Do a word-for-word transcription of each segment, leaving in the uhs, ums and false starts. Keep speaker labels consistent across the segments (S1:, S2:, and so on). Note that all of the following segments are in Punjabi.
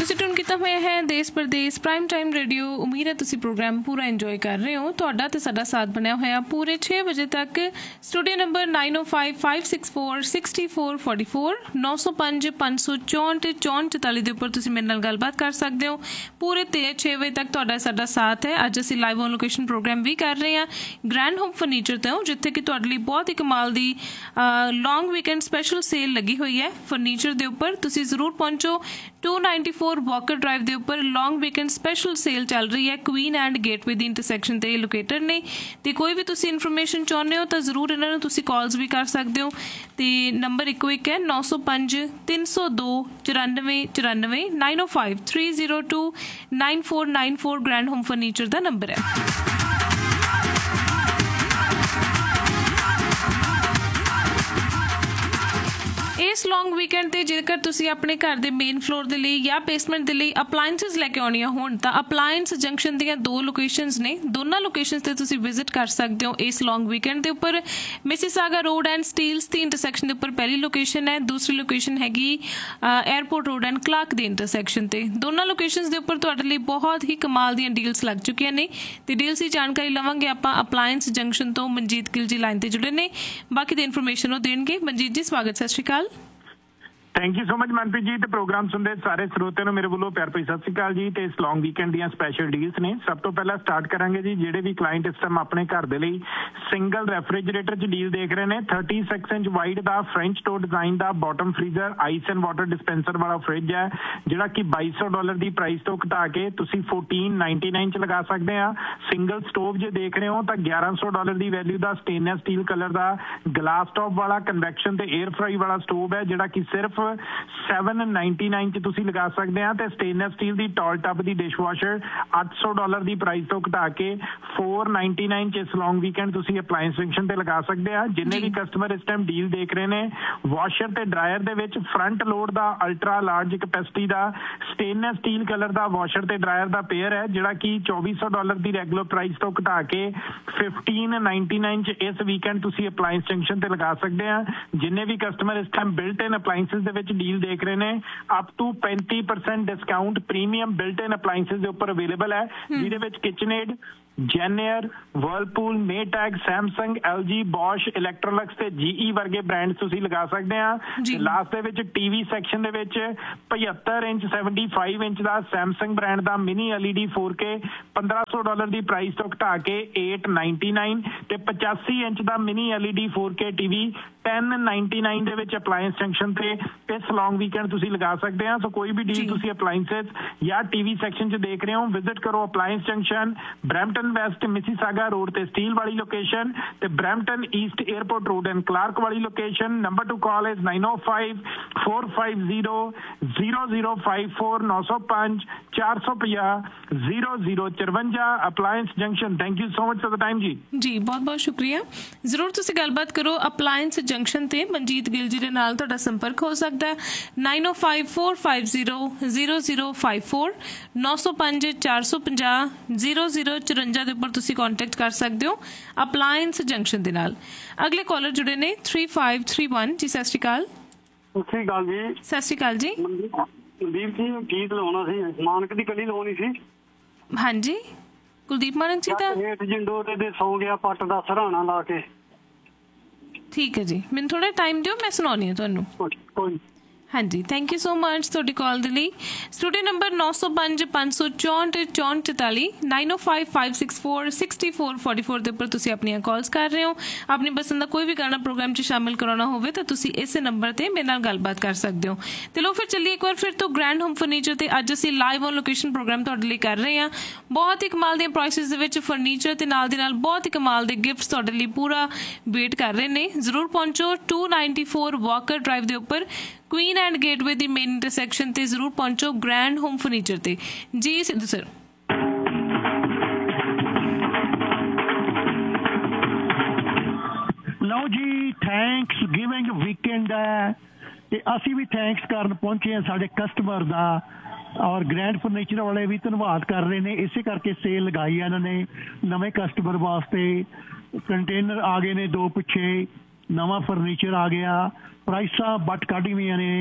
S1: ਤੁਸੀਂ ਟਿਊਨ ਕੀਤਾ ਹੋਇਆ ਹੈ ਦੇਸ਼ ਪ੍ਰਦੇਸ਼ ਪ੍ਰਾਈਮ ਟਾਈਮ ਰੇਡੀਓ। ਉਮੀਦ ਹੈ ਤੁਸੀਂ ਪ੍ਰੋਗਰਾਮ ਪੂਰਾ ਇੰਜੋਏ ਕਰ ਰਹੇ ਹੋ। ਤੁਹਾਡਾ ਤੇ ਸਾਡਾ ਸਾਥ ਬਣਿਆ ਹੋਇਆ ਪੂਰੇ ਛੇ ਵਜੇ ਤੱਕ। ਸਟੂਡੀਓ ਨੰਬਰ ਨਾਈਨ ਓ five five six four sixty four forty four ਨੌ ਸੌ ਪੰਜ ਪੰਜ ਸੌ ਚੌਂਹਠ ਚੌਂਹਠ ਚੁਤਾਲੀ ਦੇ ਉੱਪਰ ਤੁਸੀਂ ਮੇਰੇ ਨਾਲ ਗੱਲਬਾਤ ਕਰ ਸਕਦੇ ਹੋ। ਪੂਰੇ ਤੇ ਛੇ ਵਜੇ ਤੱਕ ਤੁਹਾਡਾ ਸਾਡਾ ਸਾਥ ਹੈ। ਅੱਜ ਅਸੀਂ ਲਾਈਵ ਔਨ ਲੋਕੇਸ਼ਨ ਪ੍ਰੋਗਰਾਮ ਵੀ ਕਰ ਰਹੇ ਹਾਂ ਗ੍ਰੈਂਡ ਹੋਮ ਫਰਨੀਚਰ ਤੋਂ, ਜਿੱਥੇ ਕਿ ਤੁਹਾਡੇ ਲਈ ਬਹੁਤ ਹੀ ਕਮਾਲ ਦੀ ਲੌਂਗ ਵੀਕਐਂਡ ਸਪੈਸ਼ਲ ਸੇਲ ਲੱਗੀ ਹੋਈ ਹੈ ਫਰਨੀਚਰ ਦੇ ਉੱਪਰ। ਤੁਸੀਂ ਜ਼ਰੂਰ ਪਹੁੰਚੋ। To ninety four Walker drive ਦੇ ਉੱਪਰ ਲੌਂਗ ਵੀਕਐਂਡ ਸਪੈਸ਼ਲ ਸੇਲ ਚੱਲ ਰਹੀ ਹੈ। Queen and gateway the intersection ਤੇ ਲੋਕੇਟਡ ਨੇ। ਤੇ ਕੋਈ ਵੀ ਤੁਸੀਂ ਇਨਫੋਰਮੇਸ਼ਨ ਚਾਹੁੰਦੇ ਹੋ ਤਾਂ ਜ਼ਰੂਰ ਇਹਨਾਂ ਨੂੰ ਤੁਸੀਂ ਕਾਲਸ ਵੀ ਕਰ ਸਕਦੇ ਹੋ। ਤੇ ਨੰਬਰ ਇੱਕੋ ਇੱਕ ਹੈ ਨੌ ਸੌ ਪੰਜ ਤਿੰਨ ਸੌ ਦੋ ਚੁਰਾਨਵੇਂ ਚੁਰਾਨਵੇਂ ਨਾਈਨ ਓ five three zero two nine four nine four grand home furniture ਦਾ ਨੰਬਰ ਹੈ। ਇਸ ਲੌਂਗ ਵੀਕਐਂਡ ਤੇ ਜੇਕਰ ਤੁਸੀਂ ਆਪਣੇ ਘਰ ਦੇ ਮੇਨ ਫਲੋਰ ਦੇ ਲਈ ਜਾਂ ਬੇਸਮੈਂਟ ਦੇ ਲਈ ਅਪਲਾਇੰਸਿਸ ਲੈ ਕੇ ਆਉਣੀਆਂ ਹੋਣ ਤਾਂ ਅਪਲਾਇੰਸ ਜੰਕਸ਼ਨ ਦੀਆਂ ਦੋ ਲੋਕੇਸ਼ਨਸ ਨੇ। ਦੋਨਾਂ ਲੋਕੇਸ਼ਨਸ ਤੇ ਤੁਸੀਂ ਵਿਜ਼ਿਟ ਕਰ ਸਕਦੇ ਹੋ ਇਸ ਲੌਂਗ ਵੀਕਐਂਡ ਦੇ ਉੱਪਰ। Mississauga road and Steeles the intersection ਦੇ ਉੱਪਰ ਪਹਿਲੀ ਲੋਕੇਸ਼ਨ ਹੈ। ਦੂਸਰੀ ਲੋਕੇਸ਼ਨ ਹੈਗੀ airport road and Clark the intersection ਤੇ। ਦੋਨਾਂ ਲੋਕੇਸ਼ਨਸ ਦੇ ਉੱਪਰ ਤੁਹਾਡੇ ਲਈ ਬਹੁਤ ਹੀ ਕਮਾਲ ਦੀਆਂ ਡੀਲਸ ਲੱਗ ਚੁੱਕੀਆਂ ਨੇ ਤੇ ਡੀਲਸ ਦੀ ਜਾਣਕਾਰੀ ਲਵਾਂਗੇ ਆਪਾਂ ਅਪਲਾਇੰਸ ਜੰਕਸ਼ਨ ਤੋਂ। ਮਨਜੀਤ ਗਿੱਲ ਜੀ ਲਾਈਨ ਤੇ ਜੁੜੇ ਨੇ, ਬਾਕੀ ਦੀ ਇਨਫੋਰਮੇਸ਼ਨ ਉਹ ਦੇਣਗੇ। ਮਨਜੀਤ ਜੀ ਸਵਾਗਤ, ਸਤਿ ਸ਼੍ਰੀ ਅਕਾਲ।
S2: Thank you so much Manpreet ji. ਤੇ ਪ੍ਰੋਗਰਾਮ ਸੁਣਦੇ ਸਾਰੇ ਸਰੋਤਿਆਂ ਨੂੰ ਮੇਰੇ ਵੱਲੋਂ ਪਿਆਰ ਭਰੀ ਸਤਿ ਸ਼੍ਰੀ ਅਕਾਲ ਜੀ। ਤੇ ਇਸ ਲੌਂਗ ਵੀਕਐਂਡ ਦੀਆਂ ਸਪੈਸ਼ਲ ਡੀਲਸ ਨੇ। ਸਭ ਤੋਂ ਪਹਿਲਾਂ ਸਟਾਰਟ ਕਰਾਂਗੇ ਜੀ, ਜਿਹੜੇ ਵੀ ਕਲਾਇੰਟ ਇਸ ਟਾਈਮ ਆਪਣੇ ਘਰ ਦੇ ਲਈ ਸਿੰਗਲ ਰੈਫਰੀਜਰੇਟਰ 'ਚ ਡੀਲ ਦੇਖ ਰਹੇ ਨੇ। Thirty six inch wide the French door design the bottom freezer ice and water dispenser ਵਾਲਾ ਫਰਿੱਜ ਹੈ, ਜਿਹੜਾ ਕਿ ਬਾਈ ਸੌ ਡਾਲਰ ਦੀ ਪ੍ਰਾਈਸ ਤੋਂ ਘਟਾ ਕੇ ਤੁਸੀਂ ਫੋਰਟੀਨ ਨਾਈਨਟੀ ਨਾਈਨ 'ਚ ਲਗਾ ਸਕਦੇ ਆ। ਸਿੰਗਲ ਸਟੋਵ ਜੇ ਦੇਖ ਰਹੇ ਹੋ ਤਾਂ ਗਿਆਰਾਂ ਸੌ ਡਾਲਰ ਦੀ ਵੈਲਿਊ ਦਾ ਸਟੇਨਲੈਸ ਸਟੀਲ ਕਲਰ ਦਾ ਗਲਾਸ ਟੌਪ ਵਾਲਾ ਕਨਵੈਕਸ਼ਨ ਤੇ ਏਅਰ ਫਰਾਈ ਵਾਲਾ ਸਟੋਵ ਹੈ, ਜਿਹੜਾ ਕਿ ਸਿਰਫ ਸੈਵਨ ਨਾਈਨਟੀ ਨਾਈਨ 'ਚ ਤੁਸੀਂ ਲਗਾ ਸਕਦੇ ਆ। ਤੇ ਸਟੇਨਲੈਸ ਸਟੀਲ ਦੀ ਟਾਲ ਟੱਬ ਦੀ ਡਿਸ਼ਵਾਸ਼ਰ ਅੱਠ ਸੌ ਡਾਲਰ ਦੀ ਪ੍ਰਾਈਸ ਤੋਂ ਘਟਾ ਕੇ ਫੋਰ ਨਾਈਨਟੀ ਨਾਈਨ 'ਚ ਇਸ ਲੌਂਗ ਵੀਕਐਂਡ ਤੁਸੀਂ ਅਪਲਾਇੰਸ ਜੰਕਸ਼ਨ ਤੇ ਲਗਾ ਸਕਦੇ ਆ। ਜਿੰਨੇ ਵੀ ਕਸਟਮਰ ਇਸ ਟਾਈਮ ਡੀਲ ਦੇਖ ਰਹੇ ਨੇ, ਵਾਸ਼ਰ ਤੇ ਡਰਾਇਰ ਦੇ ਵਿੱਚ ਫਰੰਟ ਲੋਡ ਦਾ ਅਲਟਰਾ ਲਾਰਜ ਕੈਪੈਸਿਟੀ ਦਾ ਸਟੇਨਲੈਸ ਸਟੀਲ ਕਲਰ ਦਾ ਵਾਸ਼ਰ ਤੇ ਡਰਾਇਰ ਦਾ ਪੇਅਰ ਹੈ, ਜਿਹੜਾ ਕਿ ਚੌਵੀ ਸੌ ਡਾਲਰ ਦੀ ਰੈਗੂਲਰ ਪ੍ਰਾਈਸ ਤੋਂ ਘਟਾ ਕੇ ਫਿਫਟੀਨ ਨਾਈਨਟੀ ਨਾਈਨ 'ਚ ਇਸ ਵੀਕਐਂਡ ਤੁਸੀਂ ਅਪਲਾਇੰਸ ਜੰਕਸ਼ਨ ਤੇ ਲਗਾ ਸਕਦੇ ਆ। ਜਿੰਨੇ ਵੀ ਕਸਟਮਰ ਇਸ ਟਾਈਮ ਬਿਲਟ ਇਨ ਅਪਲਾਇੰਸਿਸ ਦੇ ਵਿੱਚ ਡੀਲ ਦੇਖ ਰਹੇ ਨੇ, ਅਪ ਟੂ ਪੈਂਤੀ ਪਰਸੈਂਟ ਡਿਸਕਾਊਂਟ ਪ੍ਰੀਮੀਅਮ ਬਿਲਟ ਇਨ ਅਪਲਾਇੰਸਿਸ ਦੇ ਉੱਪਰ ਅਵੇਲੇਬਲ ਹੈ, ਜਿਹਦੇ ਵਿੱਚ ਕਿਚਨਏਡ, ਜੈਨੀਅਰ, ਵਰਲਪੂਲ, ਮੇਟੈਕ, ਸੈਮਸੰਗ, ਐਲ ਜੀ, ਬੋਸ਼, ਇਲੈਕਟ੍ਰੋਲਕਸ ਤੇ ਜੀਈ ਵਰਗੇ ਬ੍ਰਾਂਡ ਤੁਸੀਂ ਲਗਾ ਸਕਦੇ ਆ। ਲਾਸਟ ਦੇ ਵਿੱਚ ਟੀਵੀ ਸੈਕਸ਼ਨ ਦੇ ਵਿੱਚ ਪਝੱਤਰ ਇੰਚ ਸੈਵਨਟੀ ਫਾਈਵ ਇੰਚ ਦਾ ਸੈਮਸੰਗ ਬ੍ਰਾਂਡ ਦਾ ਮਿਨੀ ਐਲਈਡੀ ਫੋਰ ਕੇ ਪੰਦਰਾਂ ਸੌ ਡਾਲਰ ਦੀ ਪ੍ਰਾਈਸ ਤੋਂ ਘਟਾ ਕੇ ਏਟ ਨਾਈਨਟੀ ਨਾਈਨ ਤੇ ਪਚਾਸੀ ਇੰਚ ਦਾ mini LED four K TV ten ninety nine ਦੇ ਵਿੱਚ ਅਪਲਾਇੰਸ ਜੰਕਸ਼ਨ ਤੇ ਇਸ ਲੌਂਗ ਵੀਕਐਂਡ ਤੁਸੀਂ ਲਗਾ ਸਕਦੇ ਆ। ਸੋ ਕੋਈ ਵੀ ਡੀਲ ਤੁਸੀਂ ਅਪਲਾਇੰਸਿਸ ਜਾਂ ਟੀਵੀ ਸੈਕਸ਼ਨ 'ਚ ਦੇਖ ਰਹੇ ਹੋ, ਵਿਜ਼ਿਟ ਕਰੋ appliance junction, Brampton West Mississauga road ਤੇ ਸਟੀਲ ਵਾਲੀ ਲੋਕੇਸ਼ਨ ਤੇ Brampton East airport road and Clark ਵਾਲੀ location. Number two call is nine O five four five zero zero zero five four ਨੌ ਸੌ ਪੰਜ ਚਾਰ ਸੌ ਪੰਜਾਹ zero zero ਚੁਰਵੰਜਾ appliance junction. Thank you so much for the time ਜੀ।
S1: ਜੀ ਬਹੁਤ ਬਹੁਤ ਸ਼ੁਕਰੀਆ। ਜ਼ਰੂਰ ਤੁਸੀਂ ਗੱਲਬਾਤ ਕਰੋ ਅਪਲਾਇੰਸ ਜੰਕਸ਼ਨ ਤੇ। ਮਨਜੀਤ ਗਿੱਲ ਜੀ ਦੇ ਨਾਲ ਤੁਹਾਡਾ ਸੰਪਰਕ ਹੋ ਸਕਦਾ ਹੈ ਨਾਈਨ ਓ five four five zero zero zero five four ਨੌ ਸੌ ਪੰਜ ਚਾਰ ਸੌ ਪੰਜਾਹ ਜ਼ੀਰੋ ਜ਼ੀਰੋ ਚੁਰੰਜਾ ਦੇ ਉੱਪਰ ਤੁਸੀਂ ਕੰਟੈਕਟ ਕਰ ਸਕਦੇ ਹੋ ਅਪਲਾਇੰਸ ਜੰਕਸ਼ਨ ਦੇ ਨਾਲ। ਅਗਲੇ ਕਾਲਰ ਜੁੜੇ ਨੇ ਥ੍ਰੀ ਫਾਈਵ ਥ੍ਰੀ ਵਨ ਜੀ। ਸਤਿ ਸ਼੍ਰੀ ਅਕਾਲ।
S3: ਸਤਿ ਸ਼੍ਰੀ ਅਕਾਲ ਜੀ।
S1: ਸਤਿ ਸ਼੍ਰੀ ਅਕਾਲ ਜੀ।
S3: ਕੁਲਦੀਪ ਜੀ ਗੀਤ ਲਵਾਉਣਾ ਸੀ, ਮਾਨਕ ਦੀ ਕਲੀ ਲਵਾਉਣੀ ਸੀ।
S1: ਹਾਂਜੀ ਕੁਲਦੀਪ ਮਾਨਕ ਜੀ ਦਾ
S3: ਹੇਠ ਜਿੰਦੋ ਤੇ ਸੌ ਗਿਆ ਪੱਟ ਦਾ ਸਰਾਣਾ ਲਾ ਕੇ।
S1: ਠੀਕ ਹੈ ਜੀ, ਮੈਨੂੰ ਥੋੜਾ ਟਾਈਮ ਦਿਓ, ਮੈਂ ਸੁਣਾਉਣੀ ਹੈ ਤੁਹਾਨੂੰ।
S3: ਕੋਈ
S1: ਹਾਂਜੀ ਥੈਂਕ ਯੂ ਸੋ ਮਚ ਤੁਹਾਡੀ ਕਾਲ ਦੇ ਲਈ। ਸਟੂਡੀਓ ਨੰਬਰ ਨੌ ਸੌ ਪੰਜ ਪੰਜ ਸੌ ਚੌਂਹਠ ਚੌਂਹਠ ਚੁਤਾਲੀ ਨਾਈਨ ਓ five five six four sixty four forty four ਦੇ ਉੱਪਰ ਤੁਸੀਂ ਆਪਣੀਆਂ ਕਾਲਸ ਕਰ ਰਹੇ ਹੋ। ਆਪਣੀ ਪਸੰਦ ਦਾ ਕੋਈ ਵੀ ਗਾਣਾ ਪ੍ਰੋਗਰਾਮ 'ਚ ਸ਼ਾਮਿਲ ਕਰਾਉਣਾ ਹੋਵੇ ਤਾਂ ਤੁਸੀਂ ਇਸੇ ਨੰਬਰ ਤੇ ਮੇਰੇ ਨਾਲ ਗੱਲਬਾਤ ਕਰ ਸਕਦੇ ਹੋ। ਤੇ ਲੋ ਫਿਰ ਚੱਲੀਏ ਇੱਕ ਵਾਰ ਫਿਰ ਤੋਂ ਗ੍ਰੈਂਡ ਹੋਮ ਫਰਨੀਚਰ ਤੇ। ਅੱਜ ਅਸੀਂ ਲਾਈਵ ਔਨ ਲੋਕੇਸ਼ਨ ਪ੍ਰੋਗਰਾਮ ਤੁਹਾਡੇ ਲਈ ਕਰ ਰਹੇ ਹਾਂ। ਬਹੁਤ ਹੀ ਕਮਾਲ ਦੀਆਂ ਪ੍ਰਾਈਸਿਸ ਦੇ ਵਿੱਚ ਫਰਨੀਚਰ ਤੇ ਨਾਲ ਦੀ ਨਾਲ ਬਹੁਤ ਹੀ ਕਮਾਲ ਦੇ ਗਿਫਟਸ ਤੁਹਾਡੇ ਲਈ ਪੂਰਾ ਵੇਟ ਕਰ ਰਹੇ ਨੇ। ਜ਼ਰੂਰ ਪਹੁੰਚੋ to ninety four Walker drive ਦੇ ਉੱਪਰ Queen and gateway the main intersection ਤੇ। ਜ਼ਰੂਰ ਪਹੁੰਚੋ ਗ੍ਰੈਂਡ ਹੋਮ ਫਰਨੀਚਰ ਤੇ। ਜੀ ਸਿੱਧੂ ਸਰ।
S4: ਲਓ ਜੀ, ਥੈਂਕਸ ਗਿਵਿੰਗ ਵੀਕਐਂਡ ਹੈ ਤੇ ਅਸੀਂ ਵੀ ਥੈਂਕਸ ਕਰਨ ਪਹੁੰਚੇ ਹਾਂ ਸਾਡੇ ਕਸਟਮਰ ਦਾ, ਔਰ ਗ੍ਰੈਂਡ ਫਰਨੀਚਰ ਵਾਲੇ ਵੀ ਧੰਨਵਾਦ ਕਰ ਰਹੇ ਨੇ। ਇਸੇ ਕਰਕੇ ਸੇਲ ਲਗਾਈ ਹੈ ਇਹਨਾਂ ਨੇ ਨਵੇਂ ਕਸਟਮਰ ਵਾਸਤੇ। ਕੰਟੇਨਰ ਆ ਗਏ ਨੇ ਦੋ ਪਿੱਛੇ, ਨਵਾਂ ਫਰਨੀਚਰ ਆ ਗਿਆ, ਪ੍ਰਾਈਸਾਂ ਬੱਟ ਕੱਢੀ ਹੋਈਆਂ ਨੇ।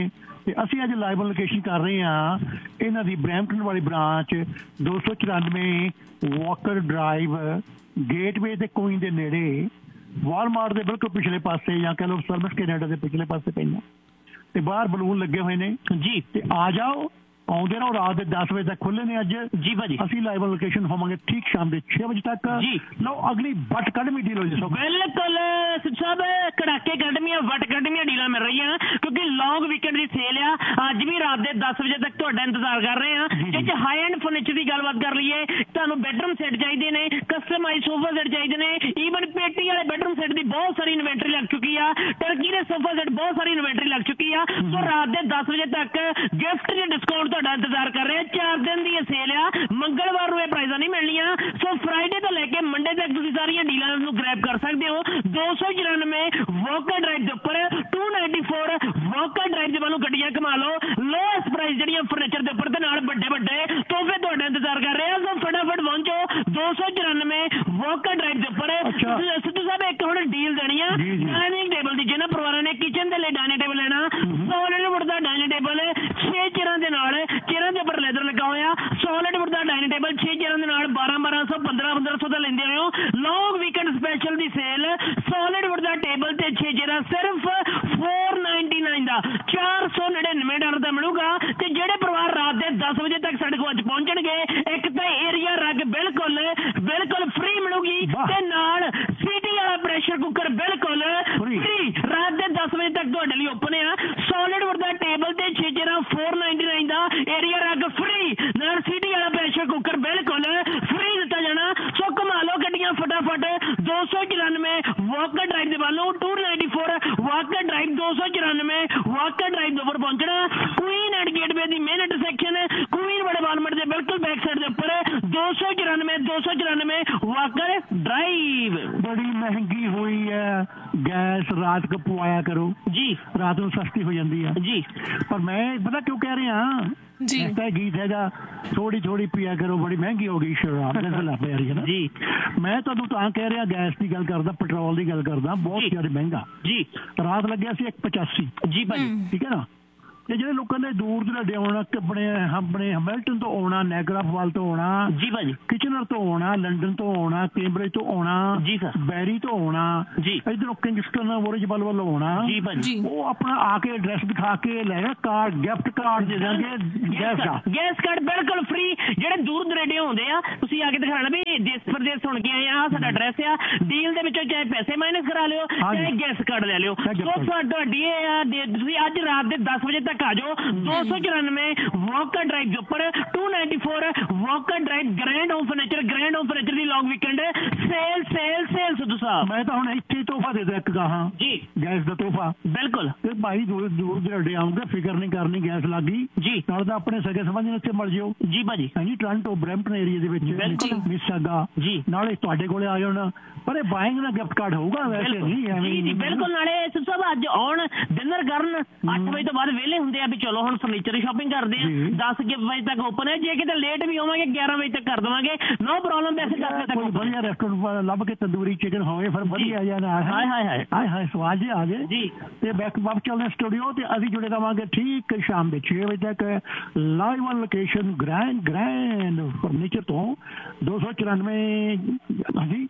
S4: ਤੇ ਅਸੀਂ ਅੱਜ ਲਾਈਵ ਲੋਕੇਸ਼ਨ ਕਰ ਰਹੇ ਹਾਂ ਇਹਨਾਂ ਦੀ ਬਰੈਂਪਟਨ ਵਾਲੀ ਬ੍ਰਾਂਚ ਦੋ ਸੌ ਚੁਰਾਨਵੇਂ ਵਾਕਰ ਡਰਾਈਵ ਗੇਟਵੇ ਤੇ ਕੁਈਨ ਦੇ ਨੇੜੇ ਵਾਲਮਾਰਟ ਦੇ ਬਿਲਕੁਲ ਪਿਛਲੇ ਪਾਸੇ ਜਾਂ ਕਹ ਲਓ ਸਰਵਿਸ ਕੈਨੇਡਾ ਦੇ ਪਿਛਲੇ ਪਾਸੇ ਪੈਂਦਾ ਤੇ ਬਾਹਰ ਬਲੂਨ ਲੱਗੇ ਹੋਏ ਨੇ ਜੀ। ਤੇ ਆ ਜਾਓ, ਆਉਂਦੇ ਰਹੋ, ਰਾਤ ਦੇ ਦਸ ਵਜੇ ਤੱਕ ਖੁੱਲੇ ਨੇ ਅੱਜ ਜੀ ਭਾਜੀ। ਅਸੀਂ ਲਾਈਵ ਲੋਕੇਸ਼ਨ ਹੋਵਾਂਗੇ ਠੀਕ ਸ਼ਾਮ ਦੇ ਛੇ ਵਜੇ ਤੱਕ ਜੀ। ਲਓ ਅਗਲੀ ਵੱਟ ਕੱਢਵੀਂ ਡੀਲ ਹੋ ਜੀ।
S5: ਬਿਲਕੁਲ ਸਾਹਿਬ, ਕੜਾਕੇ ਕੱਢਵੀਆਂ ਵੱਟ ਕੱਢਵੀਆਂ ਡੀਲਾਂ ਮਿਲ ਰਹੀਆਂ ਕਿਉਂਕਿ ਲੌਂਗ ਵੀਕਐਂਡ ਦੀ ਸੇਲ ਆ। ਅੱਜ ਵੀ ਰਾਤ ਦੇ ਦਸ ਵਜੇ ਤੱਕ ਤੁਹਾਡਾ ਇੰਤਜ਼ਾਰ ਕਰ ਰਹੇ ਹਾਂ। ਜੇ ਚ ਹਾਈ ਐਂਡ ਫਰਨੀਚਰ ਦੀ ਗੱਲਬਾਤ ਕਰ ਲਈਏ, ਤੁਹਾਨੂੰ ਬੈਡਰੂਮ ਸੈੱਟ ਚਾਹੀਦੇ ਨੇ, ਕਸਟਮਾਈਜ਼ ਸੋਫਾ ਸੈੱਟ ਚਾਹੀਦੇ ਨੇ, ਈਵਨ ਪੇਟੀ ਵਾਲੇ ਬੈਡਰੂਮ ਸੈੱਟ ਦੀ ਬਹੁਤ ਸਾਰੀ ਇਨਵੈਂਟਰੀ ਲੱਗ ਚੁੱਕੀ ਆ। ਟਰਕੀ ਦੇ ਸੋਫਾ ਸੈੱਟ ਬਹੁਤ ਸਾਰੀ ਇਨਵੈਂਟਰੀ ਲੱਗ ਚੁੱਕੀ ਆ। ਸੋ ਰਾਤ ਦੇ ਦਸ ਵਜੇ ਤੱਕ ਗਿਫਟ ਦੇ ਡਿਸਕਾਊਂਟ ਤੁਹਾਡਾ ਇੰਤਜ਼ਾਰ ਕਰ ਰਹੇ। ਚਾਰ ਦਿਨ ਦੀ ਇਹ ਸੇਲ ਆ, ਮੰਗਲਵਾਰ ਨੂੰ ਇਹ ਪ੍ਰਾਈਜ਼ਾਂ ਨਹੀਂ ਮਿਲਣੀਆਂ। ਸੋ ਫਰਾਈਡੇ ਤੋਂ ਲੈ ਕੇ ਮੰਡੇ ਤੱਕ ਤੁਸੀਂ ਸਾਰੀਆਂ ਡੀਲਾਂ ਨੂੰ ਗ੍ਰੈਬ ਕਰ ਸਕਦੇ ਹੋ। ਦੋ ਸੌ ਚੁਰਾਨਵੇਂ ਵਾਕਰ ਡਰਾਈਵ ਦੇ ਉੱਪਰ to ninety four Walker drive ਦੇ ਵੱਲੋਂ ਗੱਡੀਆਂ ਕਮਾ ਲਓ। ਲੋਐਸਟ ਪ੍ਰਾਈਸ ਜਿਹੜੀਆਂ ਫਰਨੀਚਰ ਦੇ ਉੱਪਰ ਤੇ ਨਾਲ ਵੱਡੇ ਵੱਡੇ ਤੋਹਫੇ ਤੁਹਾਡਾ ਇੰਤਜ਼ਾਰ ਕਰ ਰਹੇ ਆ। ਸੋ ਫਟਾਫਟ ਪਹੁੰਚੋ ਦੋ ਸੌ ਚੁਰਾਨਵੇਂ ਵਾਕਰ ਡਰਾਈਵ ਦੇ ਉੱਪਰ। ਸਿੱਧੂ ਸਾਹਿਬ ਇੱਕ ਹੁਣ ਡੀਲ ਦੇਣੀ ਆ ਡਾਈਨਿੰਗ ਟੇਬਲ ਦੀ। ਜਿਹਨਾਂ ਪਰਿਵਾਰਾਂ ਨੇ ਕਿਚਨ ਦੇ ਲਈ ਡਾਈਨਿੰਗ ਟੇਬਲ ਲੈਣਾ, ਸੋਲਿਡ ਵੁੱਡ ਦਾ ਡਾਈਨਿੰਗ ਟੇਬਲ ਛੇ ਚੇਅਰਾਂ ਦੇ ਨਾਲ, ਚੇਅਰਾਂ ਦੇ ਉੱਪਰ ਲੈਦਰ ਲੱਗਾ ਹੋਇਆ, ਸੋਲਿਡ ਵੁੱਡ ਦਾ ਡਾਈਨਿੰਗ ਟੇਬਲ ਛੇ ਚੇਅਰਾਂ ਦੇ ਨਾਲ ਬਾਰਾਂ ਬਾਰਾਂ ਸੌ ਪੰਦਰਾਂ ਪੰਦਰਾਂ ਸੌ ਦਾ ਲੈਂਦੇ ਹੋ। ਲੌਂਗ ਵੀਕਐਂਡ ਸਪੈਸ਼ਲ ਦੀ ਸੇਲ, ਸੋਲਿਡ ਵੁੱਡ ਦਾ ਟੇਬਲ ਤੇ ਛੇ ਚੇਅਰਾਂ ਸਿਰਫ ਚਾਰ ਨਾਈਨਟੀ ਨਾਈਨ ਦਾ ਚਾਰ ਸੌ ਨੜਿਨਵੇਂ ਡਾਲਰ ਦਾ ਮਿਲੂਗਾ। ਤੇ ਜਿਹੜੇ ਪਰਿਵਾਰ ਰਾਤ ਦੇ ਦਸ ਵਜੇ ਤੱਕ ਸਾਡੇ ਕੋਲ ਅੱਜ ਪਹੁੰਚਣਗੇ, ਇੱਕ ਤਾਂ ਏਰੀਆ ਰਗ ਬਿਲਕੁਲ ਬਿਲਕੁਲ ਫ੍ਰੀ ਮਿਲੂਗੀ ਤੇ ਨਾਲ ਸੀਟੀ ਵਾਲਾ ਪ੍ਰੈਸ਼ਰ ਕੁੱਕਰ ਬਿਲਕੁਲ ਫ੍ਰੀ ਰਾਤ ਦੇ ਦਸ ਵਜੇ ਤੱਕ ਤੁਹਾਡੇ ਲਈ ਓਪਨ ਆ। ਸੋਲਿਡ ਵੁੱਡ ਦਾ ਟੇਬਲ ਤੇ ਛੇ ਚੇਅਰਾਂ ਚਾਰ ਨਾਈਨਟੀ ਨਾਈਨ ਦਾ, ਏਰੀਆ ਰਗ ਫ੍ਰੀ ਨਾਲ ਸੀਟੀ ਵਾਲਾ ਪ੍ਰੈਸ਼ਰ ਕੁੱਕਰ ਬਿਲਕੁਲ ਫ੍ਰੀ ਦਿੱਤਾ ਜਾਣਾ। ਸੋ ਕਮਾ ਲਓ ਗੱਡੀਆਂ ਫਟਾਫਟ ਦੋ ਸੌ ਚੁਰਾਨਵੇਂ ਵਾਕਰ ਡਰਾਈਵ ਦੇ ਵੱਲੋਂ to ninety four Walker drive ਦੋ ਸੌ ਚੁਰਾਨਵੇਂ ਵਾਕਰ ਡਰਾਈਵ ਦੇ ਉੱਪਰ ਪਹੁੰਚਣਾ। Queen and gateway the main intersection Queen ਬੜੇ ਵਾਲਮਾਰਟ ਦੇ ਬਿਲਕੁਲ ਬੈਕ ਸਾਈਡ ਦੇ ਉੱਪਰ ਦੋ ਸੌ ਚੁਰਾਨਵੇਂ ਦੋ ਸੌ ਚੁਰਾਨਵੇਂ ਵਾਕਰ ਡਰਾਈਵ।
S4: ਬੜੀ ਮਹਿੰਗੀ ਹੋਈ ਹੈ ਗੈਸ, ਰਾਤ ਕੋ ਪਵਾਇਆ ਕਰੋ ਜੀ, ਰਾਤ ਨੂੰ ਸਸਤੀ ਹੋ ਜਾਂਦੀ ਹੈ ਜੀ। ਪਰ ਮੈਂ ਪਤਾ ਕਿਉਂ ਕਹਿ ਰਿਹਾ ਜੀ, ਇਹ ਗੀਤ ਹੈਗਾ ਥੋੜੀ ਥੋੜੀ ਪੀਆ ਕਰੋ, ਬੜੀ ਮਹਿੰਗੀ ਹੋ ਗਈ ਸ਼ਰਾਬ ਲੱਗ ਪੈ ਰਹੀ ਹੈ ਨਾ ਜੀ। ਮੈਂ ਤੁਹਾਨੂੰ ਤਾਂ ਕਹਿ ਰਿਹਾ ਗੈਸ ਦੀ ਗੱਲ ਕਰਦਾ, ਪੈਟਰੋਲ ਦੀ ਗੱਲ ਕਰਦਾ, ਬਹੁਤ ਜ਼ਿਆਦਾ ਮਹਿੰਗਾ ਜੀ। ਰਾਤ ਲੱਗਿਆ ਸੀ ਇੱਕ ਪਚਾਸੀ ਜੀ ਭਾਈ, ਠੀਕ ਹੈ ਨਾ। ਤੇ ਜਿਹੜੇ ਲੋਕਾਂ ਨੇ ਦੂਰ ਦਰਾਡੇ ਆਉਣਾ, ਆਪਣੇ ਆਪਣੇ ਹੈਮਿਲਟਨ ਤੋਂ ਆਉਣਾ, ਨੈਗਰਾ ਫਾਲ ਤੋਂ ਆਉਣਾ ਜੀ ਭਾਜੀ, ਕਿਚਨਰ ਤੋਂ ਆਉਣਾ, ਲੰਡਨ ਤੋਂ ਆਉਣਾ, ਕੈਂਬਰਿਜ ਤੋਂ ਆਉਣਾ ਜੀ ਸਰ, ਬੈਰੀ ਤੋਂ ਆਉਣਾ ਜੀ, ਇਧਰੋਂ ਕਿੰਗਸਟਨ ਵੋਰੇਜਬਲ ਵੱਲੋਂ ਆਉਣਾ ਜੀ ਭਾਜੀ, ਉਹ ਆਪਣਾ ਆ ਕੇ ਐਡਰੈਸ ਦਿਖਾ ਕੇ ਲੈ ਕਾਰਡ, ਗਿਫਟ ਕਾਰਡ ਦੇ ਦਾਂਗੇ ਗੈਸ ਦਾ। ਗੈਸ ਕਾਰਡ ਬਿਲਕੁਲ ਫ੍ਰੀ। ਜਿਹੜੇ ਦੂਰ ਦਰਾਡੇ ਆਉਂਦੇ ਆ, ਤੁਸੀਂ ਆ ਕੇ ਦਿਖਾਣਾ ਵੀ ਦੇਸ਼ ਪ੍ਰਦੇਸ਼ ਸੁਣ ਕੇ ਆਏ ਆ, ਸਾਡਾ ਐਡਰੈਸ ਆ। ਡੀਲ ਦੇ ਵਿੱਚੋਂ ਚਾਹੇ ਪੈਸੇ ਮਾਈਨਸ ਕਰਾ ਲਿਓ, ਚਾਹੇ ਗੈਸ ਕਾਰਡ ਲੈ ਲਿਓ। ਸੋ ਤੁਹਾਡੀ ਇਹ ਆ, ਤੁਸੀਂ ਅੱਜ ਰਾਤ ਦੇ ਦਸ ਵਜੇ ਤੱਕ ਆ ਜਾਓ। ਦੋ ਸੌ ਚੁਰਾਨਵੇਂ ਵਾਕਰ ਡਰਾਈਵ ਦੇ ਉੱਪਰ to ninety four Walker drive grand home furniture grand home furniture the long weekend sale sale sale. Sidhu ਸਾਹਿਬ ਮੈਂ ਤਾਂ ਹੁਣ ਇੱਥੇ ਤੋਹਫਾ ਦੇ ਦਿਆ ਇੱਕ ਗਾਹਾਂ ਜੀ, ਗੈਸ ਦਾ ਤੋਹਫਾ ਬਿਲਕੁਲ। ਤੇ ਭਾਈ ਦੂਰ ਦੂਰ ਦਰਾਡੇ ਆਉਂਗਾ, ਫਿਕਰ ਨਹੀਂ ਕਰਨੀ, ਗੈਸ ਲੱਗ ਗਈ ਜੀ। ਨਾਲ ਤਾਂ ਆਪਣੇ ਸਗੇ ਸਮਝ ਨੂੰ ਇੱਥੇ ਮਿਲ ਜਿਓ ਜੀ ਭਾਜੀ। ਹਾਂਜੀ, ਟੋਰਾਂਟੋ ਬਰੈਂਪਟਨ ਏਰੀਆ ਦੇ ਵਿੱਚ ਮਿਸਾਗਾ ਜੀ, ਨਾਲੇ ਤੁਹਾਡੇ ਕੋਲੇ ਆ ਜਾਣਾ। ਪਰ ਇਹ ਬਾਇੰਗ ਦਾ ਗਿਫਟ ਕਾਰਡ ਹੋਊਗਾ, ਵੈਸੇ ਨਹੀਂ ਐਵੇਂ ਜੀ ਬਿਲਕੁਲ। ਨਾਲੇ ਸਿੱਧੂ ਸਾਹਿਬ ਅੱਜ ਆਉਣ ਡਿਨਰ ਕਰਨ ਅੱਠ ਵਜੇ ਤੋਂ ਬਾਅਦ ਵਿਹਲੇ ਹੁੰਦੇ ਆ ਵੀ ਚਲੋ ਹੁਣ ਫਰਨੀਚਰ ਦੀ ਸ਼ਾਪਿੰਗ ਕਰਦੇ ਆ। ਦਸ ਵਜੇ ਤੱਕ ਓਪਨ ਹੈ, ਜੇ ਕਿਤੇ ਲੇਟ ਵੀ ਹੋਵਾਂਗੇ ਗਿਆਰਾਂ ਵਜੇ ਤੱਕ ਕਰ ਦੇਵਾਂਗੇ, ਨੋ ਪ੍ਰੋਬਲਮ। ਵੈਸੇ ਦਸ ਵਜੇ ਤੱਕ ਵਧੀਆ ਰੈਸਟੋਰੈਂਟ ਲੱਭ ਕੇ ਤੰਦੂਰੀ ਚਿਕਨ ਹੋਵੇ ਫਿਰ ਵਧੀਆ ਜਾਣਾ। ਹਾਏ ਹਾਏ ਹਾਏ ਹਾਏ ਹਾਏ ਸਵਾਦ ਜੀ ਆ ਗਏ ਜੀ। ਤੇ ਬੈਕ ਵਾਪ ਚੱਲਦੇ ਸਟੂਡੀਓ ਤੇ ਅਸੀਂ ਜੁੜੇ ਰਵਾਂਗੇ ਠੀਕ ਸ਼ਾਮ ਦੇ ਛੇ ਵਜੇ ਤੱਕ live on location grand grand furniture ਤੋਂ ਦੋ ਸੌ ਚੁਰਾਨਵੇਂ ਹਾਂਜੀ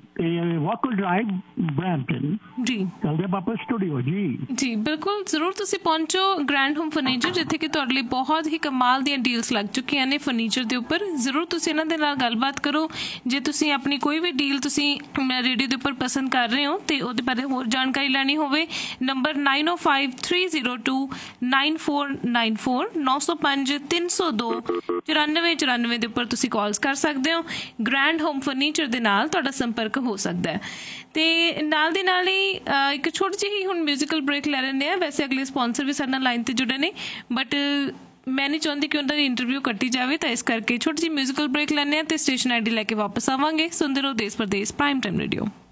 S4: ਵਾਕਰ ਡਰਾਈਵ ਬਰੈਂਪਟਨ ਜੀ। ਚੱਲਦੇ ਵਾਪਸ ਸਟੂਡੀਓ ਜੀ
S1: ਜੀ ਬਿਲਕੁਲ ਜ਼ਰੂਰ ਤੁਸੀਂ ਪਹੁੰਚੋ ਗ੍ਰੈਂਡ ਹੋਮ ਫਰਨੀਚਰ, ਜਿੱਥੇ ਕਿ ਤੁਹਾਡੇ ਲਈ ਬਹੁਤ ਹੀ ਕਮਾਲ ਦੀਆਂ ਡੀਲਸ ਲੱਗ ਚੁੱਕੀਆਂ ਨੇ ਫਰਨੀਚਰ ਦੇ ਉੱਪਰ। ਜ਼ਰੂਰ ਤੁਸੀਂ ਇਹਨਾਂ ਦੇ ਨਾਲ ਗੱਲਬਾਤ ਕਰੋ। ਜੇ ਤੁਸੀਂ ਆਪਣੀ ਕੋਈ ਵੀ ਡੀਲ ਤੁਸੀਂ ਰੇਡੀਓ ਦੇ ਉੱਪਰ ਪਸੰਦ ਕਰ ਰਹੇ ਹੋ ਤੇ ਉਹਦੇ ਬਾਰੇ ਹੋਰ ਜਾਣਕਾਰੀ ਲੈਣੀ ਹੋਵੇ, ਨੰਬਰ ਨਾਈਨ ਓ five three zero two nine four nine four ਨੌ ਸੌ ਪੰਜ ਤਿੰਨ ਸੌ ਦੋ ਚੁਰਾਨਵੇਂ ਚੁਰਾਨਵੇਂ ਦੇ ਉੱਪਰ ਤੁਸੀਂ ਕਾਲਸ ਕਰ ਸਕਦੇ ਹੋ। ਗ੍ਰੈਂਡ ਹੋਮ ਫਰਨੀਚਰ ਦੇ ਨਾਲ ਤੁਹਾਡਾ ਸੰਪਰਕ ਹੋ ਸਕਦਾ ਹੈ। ਤੇ ਨਾਲ ਦੀ ਨਾਲ ਹੀ ਇੱਕ ਛੋਟੀ ਜਿਹੀ ਹੁਣ ਮਿਊਜ਼ੀਕਲ ਬ੍ਰੇਕ ਲੈ ਲੈਂਦੇ ਆ। ਵੈਸੇ ਅਗਲੇ ਸਪਾਂਸਰ ਵੀ ਸਾਡੇ ਨਾਲ ਲਾਈਨ ਤੇ ਜੁੜੇ ਨੇ, ਬਟ ਮੈਂ ਨਹੀਂ ਚਾਹੁੰਦੀ ਕਿ ਉਹਨਾਂ ਦੀ ਇੰਟਰਵਿਊ ਕੱਟੀ ਜਾਵੇ, ਤਾਂ ਇਸ ਕਰਕੇ ਛੋਟੀ ਜਿਹੀ ਮਿਊਜ਼ੀਕਲ ਬ੍ਰੇਕ ਲੈਂਦੇ ਆ ਤੇ ਸਟੇਸ਼ਨ ਆਈ ਡੀ ਲੈ ਕੇ ਵਾਪਸ ਆਵਾਂਗੇ। ਸੁਣਦੇ ਰਹੋ ਦੇਸ਼ ਪ੍ਰਦੇਸ਼ ਪ੍ਰਾਈਮ ਟਾਈਮ ਰੇਡੀਓ।